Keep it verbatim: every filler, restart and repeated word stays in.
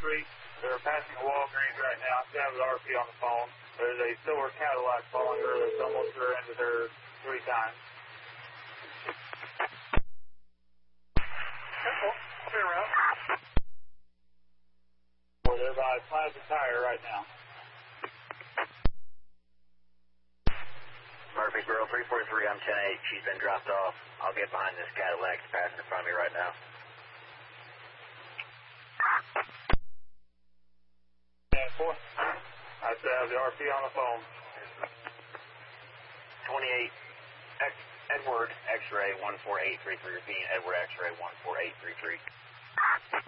Street. They're passing a Walgreens right now. I still have the R P on the phone. There's a silver Cadillac following her that's almost rear-ended her three times. Careful. I'll be around. They're by Plaza Tire right now. Murfreesboro three four three, I'm ten eight. She's been dropped off. I'll get behind this Cadillac that's passing in front of me right now. ten four. I still have the R P on the phone. twenty-eight, X, Edward X-ray one four eight three three, repeating Edward X-ray one four eight three three.